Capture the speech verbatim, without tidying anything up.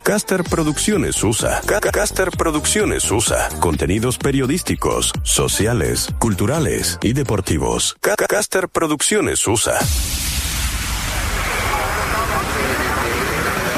Caster Producciones U S A. Caster Producciones U S A. Contenidos periodísticos, sociales, culturales y deportivos. Caster Producciones U S A.